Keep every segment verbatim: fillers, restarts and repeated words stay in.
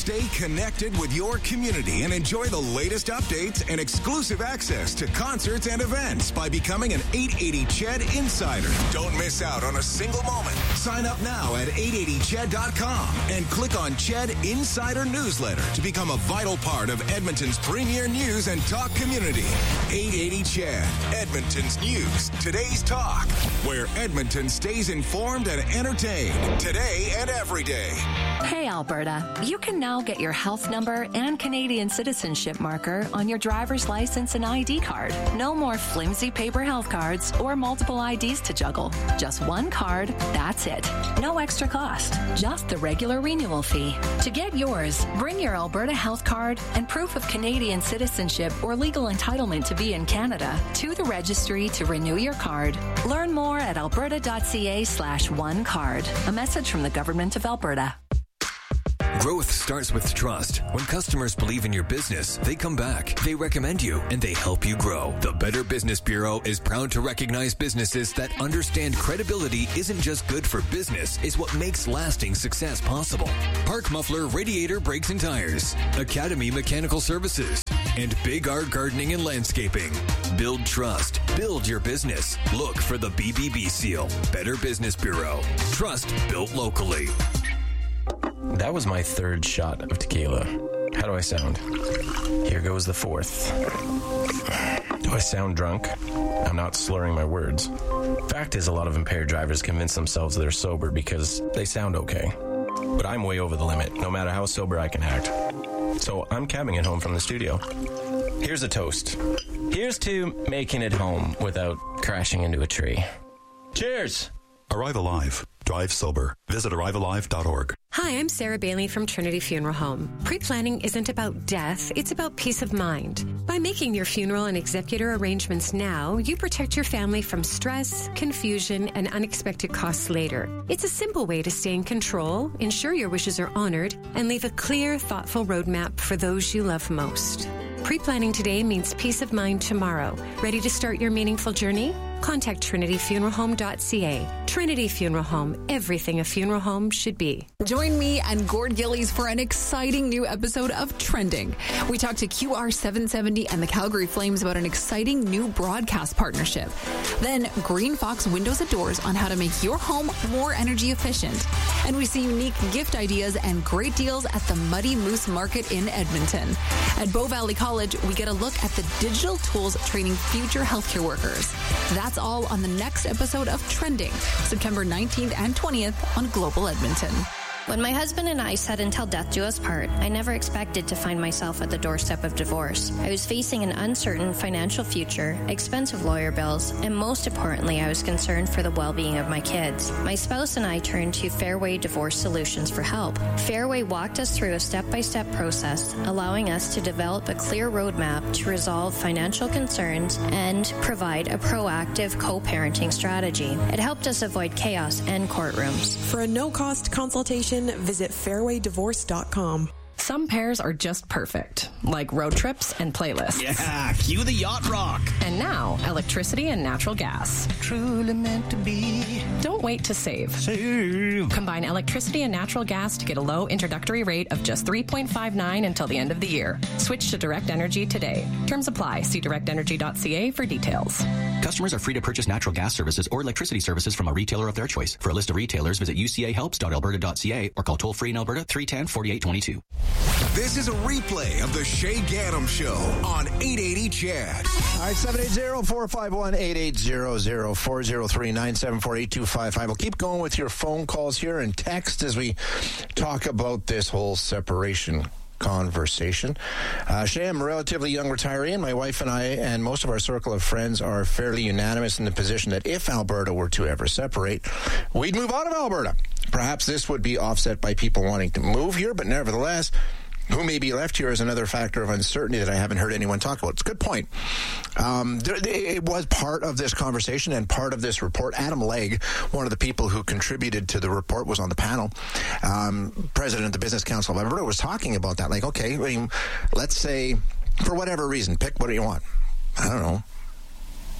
Stay connected with your community and enjoy the latest updates and exclusive access to concerts and events by becoming an eight eighty C H E D Insider. Don't miss out on a single moment. Sign up now at eight eighty C H E D dot com and click on C H E D Insider Newsletter to become a vital part of Edmonton's premier news and talk community. eight eighty C H E D, Edmonton's news, today's talk, where Edmonton stays informed and entertained today and every day. Hey, Alberta, you can now get your health number and Canadian citizenship marker on your driver's license and I D card. No more flimsy paper health cards or multiple I Ds to juggle. Just one card, that's it. No extra cost, just the regular renewal fee. To get yours, bring your Alberta health card and proof of Canadian citizenship or legal entitlement to be in Canada to the registry to renew your card. Learn more at alberta.ca slash one card. A message from the Government of Alberta. Growth starts with trust. When customers believe in your business, they come back, they recommend you, and they help you grow. The Better Business Bureau is proud to recognize businesses that understand credibility isn't just good for business, it's what makes lasting success possible. Park Muffler Radiator Brakes and Tires, Academy Mechanical Services, and Big Art Gardening and Landscaping. Build trust. Build your business. Look for the B B B seal. Better Business Bureau. Trust built locally. That was my third shot of tequila. How do I sound? Here goes the fourth. Do I sound drunk? I'm not slurring my words. Fact is, a lot of impaired drivers convince themselves they're sober because they sound okay. But I'm way over the limit, no matter how sober I can act. So I'm cabbing it home from the studio. Here's a toast. Here's to making it home without crashing into a tree. Cheers! Arrive Alive. Drive sober. Visit arrive alive dot org. Hi, I'm Sarah Bailey from Trinity Funeral Home. Pre-planning isn't about death, it's about peace of mind. By making your funeral and executor arrangements now, you protect your family from stress, confusion, and unexpected costs later. It's a simple way to stay in control, ensure your wishes are honored, and leave a clear, thoughtful roadmap for those you love most. Pre-planning today means peace of mind tomorrow. Ready to start your meaningful journey? Contact trinity funeral home dot c a. Trinity Funeral Home, everything a funeral home should be. Join me and Gord Gillies for an exciting new episode of Trending. We talk to Q R seven seventy and the Calgary Flames about an exciting new broadcast partnership. Then Green Fox Windows and Doors on how to make your home more energy efficient. And we see unique gift ideas and great deals at the Muddy Moose Market in Edmonton. At Bow Valley College, we get a look at the digital tools training future healthcare workers. That's all on the next episode of Trending, September nineteenth and twentieth on Global Edmonton. When my husband and I said until death do us part, I never expected to find myself at the doorstep of divorce. I was facing an uncertain financial future, expensive lawyer bills, and most importantly, I was concerned for the well-being of my kids. My spouse and I turned to Fairway Divorce Solutions for help. Fairway walked us through a step-by-step process, allowing us to develop a clear roadmap to resolve financial concerns and provide a proactive co-parenting strategy. It helped us avoid chaos and courtrooms. For a no-cost consultation, visit fairway divorce dot com. Some pairs are just perfect, like road trips and playlists. Yeah, cue the yacht rock. And now, electricity and natural gas. Truly meant to be. Don't wait to save. Save. Combine electricity and natural gas to get a low introductory rate of just three point five nine until the end of the year. Switch to Direct Energy today. Terms apply. See direct energy dot c a for details. Customers are free to purchase natural gas services or electricity services from a retailer of their choice. For a list of retailers, visit u c a helps dot alberta dot c a or call toll-free in Alberta three one zero, four eight two two. This is a replay of the Shay Gaddam Show on eight eighty C H E D. All right, seven eight zero, four five one, eight eight zero zero, four zero three, nine seven four, eight two five five. We'll keep going with your phone calls here and text as we talk about this whole separation conversation. Uh, Shay, I'm a relatively young retiree, and my wife and I and most of our circle of friends are fairly unanimous in the position that if Alberta were to ever separate, we'd move out of Alberta. Perhaps this would be offset by people wanting to move here, but nevertheless, who may be left here is another factor of uncertainty that I haven't heard anyone talk about. It's a good point. Um, there, it was part of this conversation and part of this report. Adam Legg, one of the people who contributed to the report, was on the panel. Um, president of the Business Council of Alberta was talking about that. Like, okay, I mean, let's say, for whatever reason, pick what do you want? I don't know.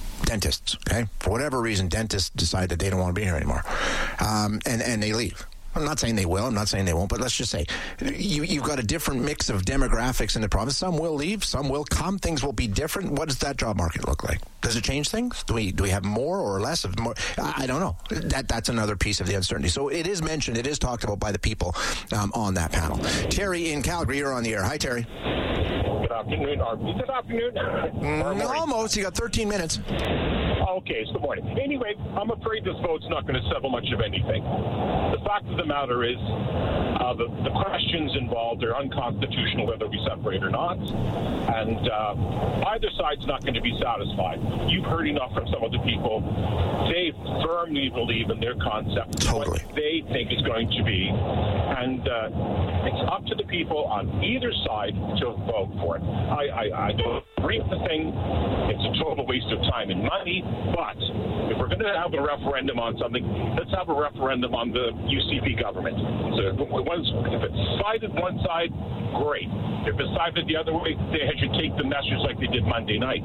Dentists, okay? For whatever reason, dentists decide that they don't want to be here anymore. Um, and, and they leave. I'm not saying they will. I'm not saying they won't. But let's just say you, you've got a different mix of demographics in the province. Some will leave. Some will come. Things will be different. What does that job market look like? Does it change things? Do we do we have more or less of more? I, I don't know. That That's another piece of the uncertainty. So it is mentioned. It is talked about by the people um, on that panel. Terry in Calgary, you're on the air. Hi, Terry. Good afternoon. Or, good afternoon. Mm, almost. You got thirteen minutes. Okay, it's the morning. Anyway, I'm afraid this vote's not going to settle much of anything. The fact of the matter is, uh, the, the questions involved are unconstitutional, whether we separate or not, and uh, either side's not going to be satisfied. You've heard enough from some of the people. They firmly believe in their concept, totally. what they think is going to be, and uh, it's up to the people on either side to vote for it. I, I, I don't agree with the thing. It's a total waste of time and money. But if we're going to have a referendum on something, let's have a referendum on the U C P government. So if it's sided one side, great. If it's sided the other way, they should take the message like they did Monday night.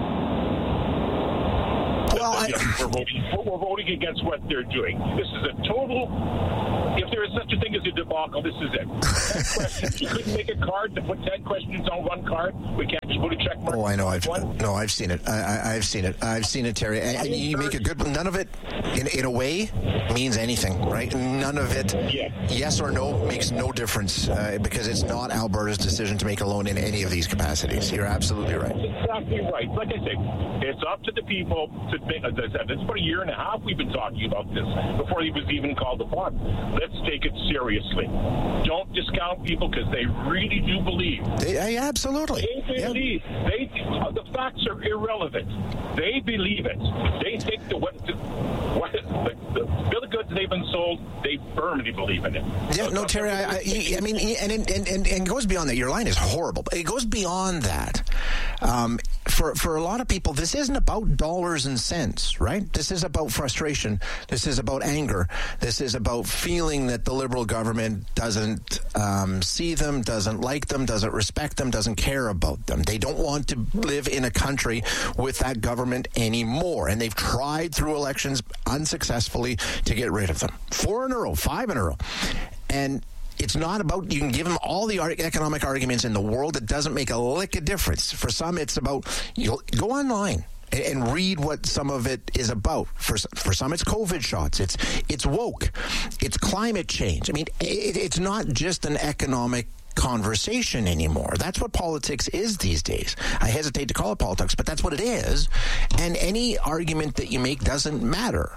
Well, I... we're, voting, we're voting against what they're doing. This is a total... If there is such a thing as a debacle, this is it. ten questions. You couldn't make a card to put ten questions on one card. We can't just put a check mark. Oh, I know. I've one. no, I've seen it. I, I, I've seen it. I've seen it, Terry. And, and you make a good. None of it, in in a way, means anything, right? None of it. Yeah. Yes or no makes no difference uh, because it's not Alberta's decision to make a loan in any of these capacities. You're absolutely right. Exactly right. Like I said, it's up to the people to make. As I said, it's about a year and a half we've been talking about this before he was even called upon. Let's take it seriously. Don't discount people because they really do believe. They, absolutely. They believe. Yeah. They uh, the facts are irrelevant. They believe it. They think that what, what the, the bill of goods they've been sold, they firmly believe in it. Yeah, so no, Terry. I, I, I mean, and and, and and it goes beyond that. Your line is horrible. It goes beyond that. Um, for for a lot of people, this isn't about dollars and cents, right? This is about frustration. This is about anger. This is about feeling that the Liberal government doesn't um, see them, doesn't like them, doesn't respect them, doesn't care about them. They don't want to live in a country with that government anymore. And they've tried through elections unsuccessfully to get rid of them. Four in a row, five in a row. And it's not about, you can give them all the economic arguments in the world. It doesn't make a lick of difference. For some, it's about, you'll go online and read what some of it is about. For for some, it's COVID shots. It's it's woke. It's climate change. I mean, it, it's not just an economic conversation anymore. That's what politics is these days. I hesitate to call it politics, but that's what it is. And any argument that you make doesn't matter.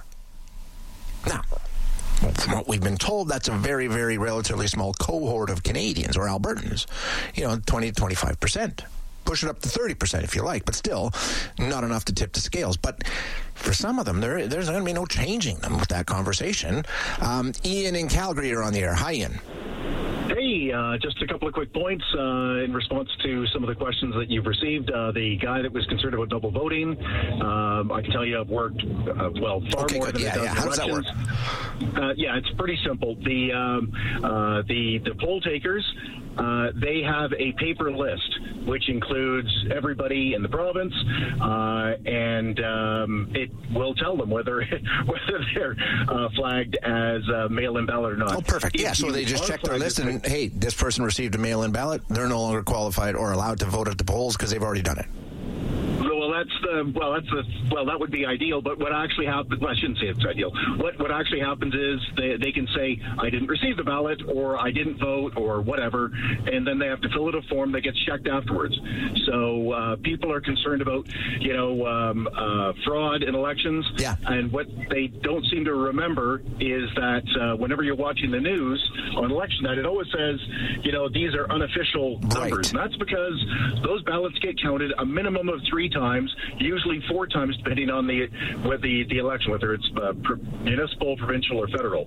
Now, from what we've been told, that's a very, very relatively small cohort of Canadians or Albertans. You know, twenty to twenty-five percent. Push it up to thirty percent if you like, but still not enough to tip the scales. But for some of them, there, there's going to be no changing them with that conversation. Um, Ian in Calgary, you're on the air. Hi, Ian. Hey, uh, just a couple of quick points uh, in response to some of the questions that you've received. Uh, the guy that was concerned about double voting, um, I can tell you I've worked, uh, well, far okay, more good. than yeah, a dozen yeah. How does elections. that work? Uh, yeah, it's pretty simple. The, um, uh, the, the poll takers, uh, they have a paper list, which includes everybody in the province, uh, and um, it will tell them whether whether they're uh, flagged as a mail-in ballot or not. Oh, perfect. If yeah, so they just check their list and, hey, this person received a mail-in ballot. They're no longer qualified or allowed to vote at the polls because they've already done it. Well, that's the well. That's the well. That would be ideal. But what actually happens? Well, I shouldn't say it's ideal. What what actually happens is they they can say I didn't receive the ballot or I didn't vote or whatever, and then they have to fill out a form that gets checked afterwards. So uh, people are concerned about you know um, uh, fraud in elections. Yeah. And what they don't seem to remember is that uh, whenever you're watching the news on election night, it always says you know these are unofficial right. numbers. And that's because those ballots get counted a minimum of three times. Usually four times, depending on the with the, the election, whether it's uh, pr- municipal, provincial, or federal.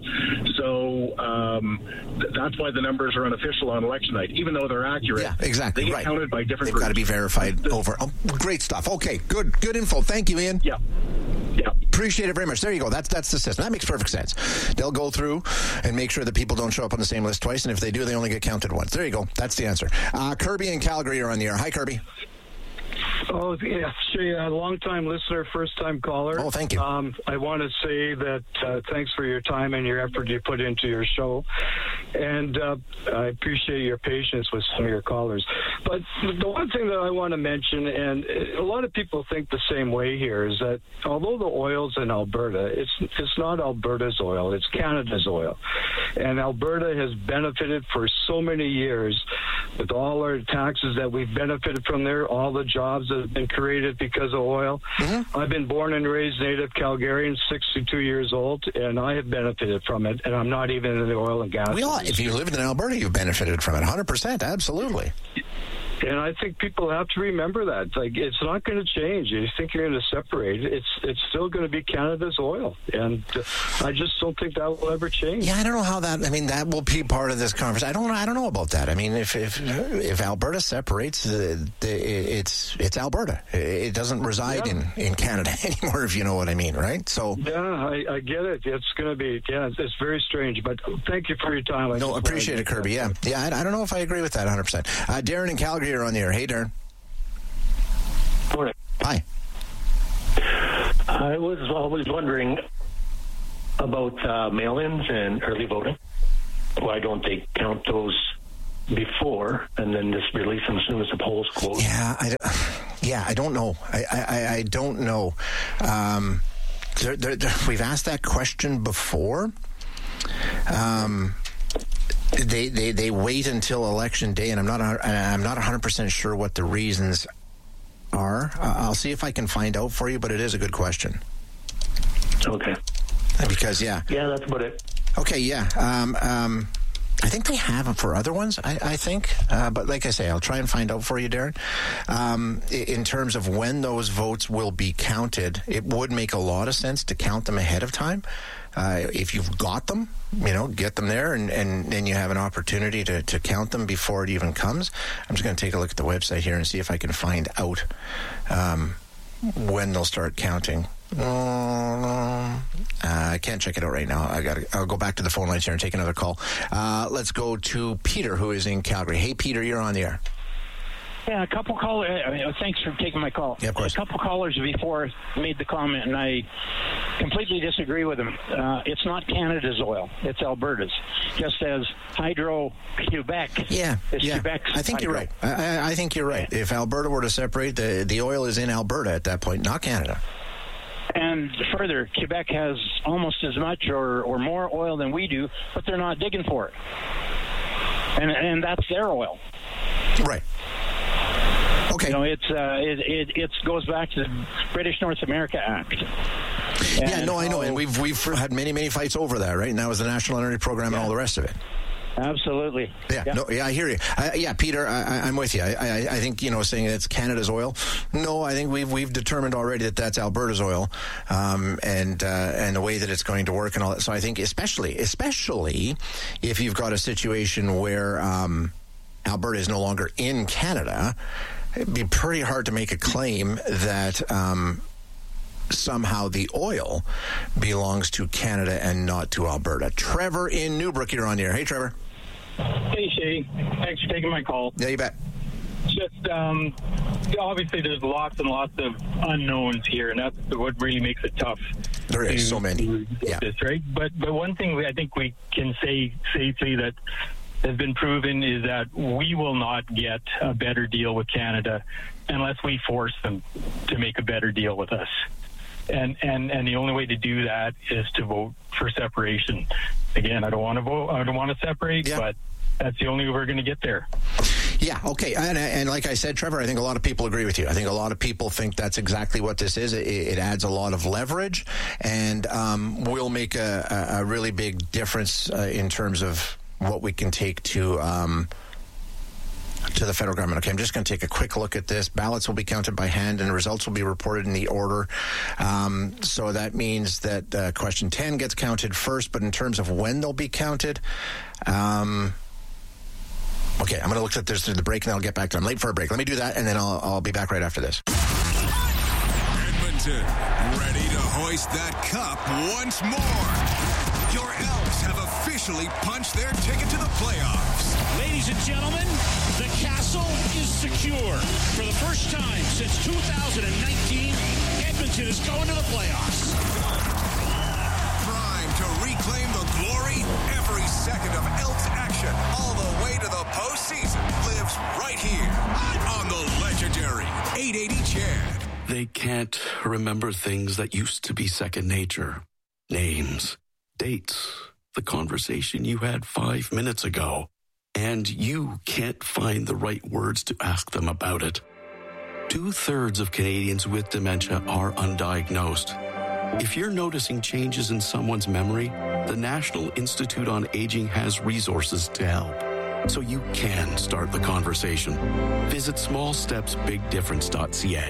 So um, th- that's why the numbers are unofficial on election night, even though they're accurate. Yeah, exactly. They get right. counted by different. They've groups. got to be verified over. Oh, great stuff. Okay, good, good info. Thank you, Ian. Yeah. Yeah. Appreciate it very much. There you go. That's that's the system. That makes perfect sense. They'll go through and make sure that people don't show up on the same list twice, and if they do, they only get counted once. There you go. That's the answer. Uh, Kirby in Calgary are on the air. Hi, Kirby. Oh, yeah, Shay, a long-time listener, first-time caller. Oh, thank you. Um, I want to say that uh, thanks for your time and your effort you put into your show. And uh, I appreciate your patience with some of your callers. But the one thing that I want to mention, and a lot of people think the same way here, is that although the oil's in Alberta, it's it's not Alberta's oil, it's Canada's oil. And Alberta has benefited for so many years with all our taxes that we've benefited from there, all the jobs that have been created because of oil. Mm-hmm. I've been born and raised native Calgarian, sixty-two years old, and I have benefited from it, and I'm not even in the oil and gas. We all, if you lived in Alberta, you've benefited from it, one hundred percent, absolutely. And I think people have to remember that. Like, it's not going to change. You think you're going to separate it. It's it's still going to be Canada's oil. And uh, I just don't think that will ever change. Yeah, I don't know how that, I mean, that will be part of this conversation. I don't I don't know about that. I mean, if if, if Alberta separates, the, the, it's it's Alberta. It doesn't reside yeah. in, in Canada anymore, if you know what I mean, right? So Yeah, I, I get it. It's going to be, yeah, it's, it's very strange. But thank you for your time. I no, appreciate it, Kirby. Yeah, yeah. I, I don't know if I agree with that one hundred percent. Uh, Darren in Calgary, you're on the air. Hey, Darren. Morning. Hi. I was always wondering about uh, mail-ins and early voting. Why don't they count those before and then just release them as soon as the polls close? Yeah, I, yeah, I don't know. I, I, I don't know. Um, they're, they're, they're, we've asked that question before. Um. They, they they wait until election day, and I'm not I'm not one hundred percent sure what the reasons are. Uh, I'll see if I can find out for you, but it is a good question. Okay. Because yeah. Yeah, that's about it. Okay, yeah. Um, um, I think they have them for other ones. I, I think, uh, but like I say, I'll try and find out for you, Darren. Um, in terms of when those votes will be counted, it would make a lot of sense to count them ahead of time. Uh, if you've got them, you know, get them there, and, and then you have an opportunity to, to count them before it even comes. I'm just going to take a look at the website here and see if I can find out um, when they'll start counting. Uh, I can't check it out right now. I got. I'll go back to the phone lines here and take another call. Uh, let's go to Peter, who is in Calgary. Hey, Peter, you're on the air. Yeah, a couple callers. I mean, thanks for taking my call. Yeah, of course. A couple callers before made the comment, and I completely disagree with them. Uh, it's not Canada's oil; it's Alberta's. Just as Hydro-Quebec yeah, is yeah. Quebec's. I think hydro. you're right. I, I think you're right. If Alberta were to separate, the the oil is in Alberta at that point, not Canada. And further, Quebec has almost as much or, or more oil than we do, but they're not digging for it. And and that's their oil. Right. Okay. You know, it's uh, it, it it goes back to the British North America Act. And yeah, no, I know, and we've we've had many many fights over that, right? And that was the National Energy Program yeah. and all the rest of it. Absolutely. Yeah, yeah, no, yeah I hear you. I, yeah, Peter, I, I'm with you. I, I, I think, you know, saying it's Canada's oil. No, I think we've we've determined already that that's Alberta's oil, um, and uh, and the way that it's going to work and all that. So I think, especially especially if you've got a situation where um, Alberta is no longer in Canada, it'd be pretty hard to make a claim that um, somehow the oil belongs to Canada and not to Alberta. Trevor in Newbrook, you're on the air. Hey, Trevor. Hey, Shay. Thanks for taking my call. Yeah, you bet. Just, um, obviously there's lots and lots of unknowns here, and that's what really makes it tough. There is to, so many. Yeah. This, right? But, but one thing we, I think we can say safely that has been proven is that we will not get a better deal with Canada unless we force them to make a better deal with us. And, and and the only way to do that is to vote for separation. Again, I don't want to vote. I don't want to separate, yeah. but that's the only way we're going to get there. Yeah, okay. And, and like I said, Trevor, I think a lot of people agree with you. I think a lot of people think that's exactly what this is. It, it adds a lot of leverage and um, will make a, a really big difference uh, in terms of what we can take to um, to the federal government. Okay, I'm just going to take a quick look at this. Ballots will be counted by hand and results will be reported in the order. Um, so that means that uh, question ten gets counted first, but in terms of when they'll be counted, um, okay, I'm going to look at this through the break and then I'll get back to it. I'm late for a break. Let me do that and then I'll, I'll be back right after this. Edmonton, ready to hoist that cup once more. Your Elks have officially punched their ticket to the playoffs. Ladies and gentlemen, the castle is secure. For the first time since two thousand nineteen, Edmonton is going to the playoffs. Prime to reclaim the glory. Every second of Elks action, all the way to the postseason, lives right here on the legendary eight eighty Chad. They can't remember things that used to be second nature. Names, dates, the conversation you had five minutes ago. And you can't find the right words to ask them about it. Two-thirds of Canadians with dementia are undiagnosed. If you're noticing changes in someone's memory, the National Institute on Aging has resources to help. So you can start the conversation. Visit small steps big difference dot c a.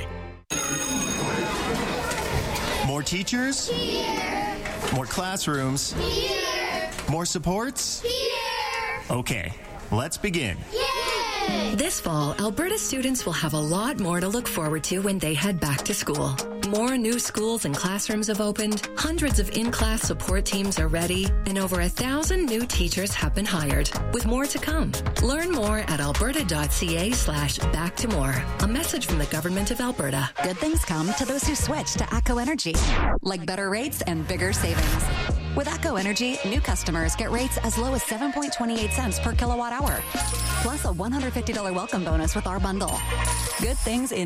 More teachers? Here. More classrooms? Here. More supports? Here. Okay, let's begin. Yay! This fall, Alberta students will have a lot more to look forward to when they head back to school. More new schools and classrooms have opened, hundreds of in-class support teams are ready, and over a thousand new teachers have been hired, with more to come. Learn more at alberta.ca slash back to more. A message from the Government of Alberta. Good things come to those who switch to ATCO Energy, like better rates and bigger savings. With ATCO Energy, new customers get rates as low as seven point two eight cents per kilowatt hour, plus a one hundred fifty dollars welcome bonus with our bundle. Good things in